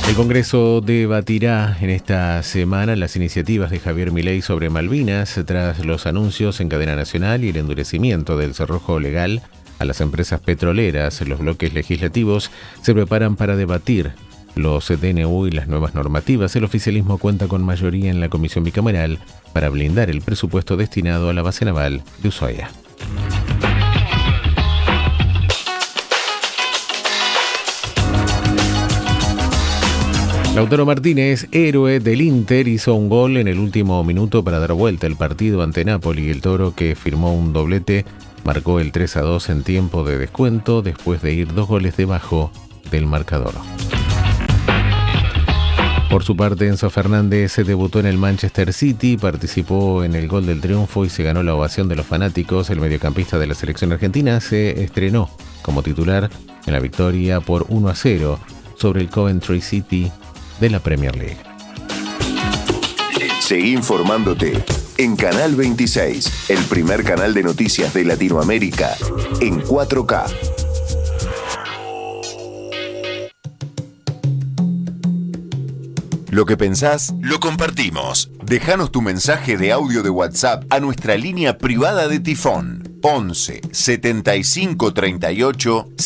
El Congreso debatirá en esta semana las iniciativas de Javier Milei sobre Malvinas tras los anuncios en cadena nacional y el endurecimiento del cerrojo legal a las empresas petroleras. Los bloques legislativos se preparan para debatir los DNU y las nuevas normativas. El oficialismo cuenta con mayoría en la comisión bicameral para blindar el presupuesto destinado a la base naval de Ushuaia. Lautaro Martínez, héroe del Inter, hizo un gol en el último minuto para dar vuelta el partido ante Napoli. El Toro, que firmó un doblete, marcó el 3-2 en tiempo de descuento después de ir 2 goles debajo del marcador. Por su parte, Enzo Fernández debutó en el Manchester City, participó en el gol del triunfo y se ganó la ovación de los fanáticos. El mediocampista de la selección argentina se estrenó como titular en la victoria por 1-0 sobre el Coventry City de la Premier League. Seguí informándote en Canal 26, el primer canal de noticias de Latinoamérica en 4K. Lo que pensás, lo compartimos. Déjanos tu mensaje de audio de WhatsApp a nuestra línea privada de Tifón 11 75 38